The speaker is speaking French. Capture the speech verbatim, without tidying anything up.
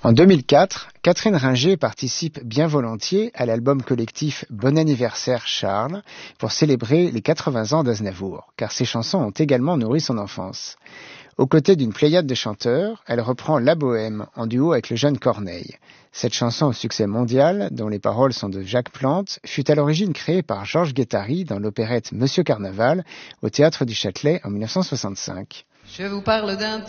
En deux mille quatre, Catherine Ringer participe bien volontiers à l'album collectif Bon anniversaire Charles pour célébrer les quatre-vingts ans d'Aznavour, car ses chansons ont également nourri son enfance. Aux côtés d'une pléiade de chanteurs, elle reprend La Bohème en duo avec le jeune Corneille. Cette chanson au succès mondial, dont les paroles sont de Jacques Plante, fut à l'origine créée par Georges Guettari dans l'opérette Monsieur Carnaval au Théâtre du Châtelet en mille neuf cent soixante-cinq. Je vous parle d'un